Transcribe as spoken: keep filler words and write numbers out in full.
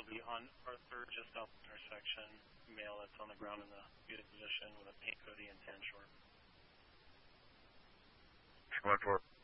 will be on Arthur, just off the intersection. Male that's on the ground in the muted position with a pink hoodie and tan short. Short, short.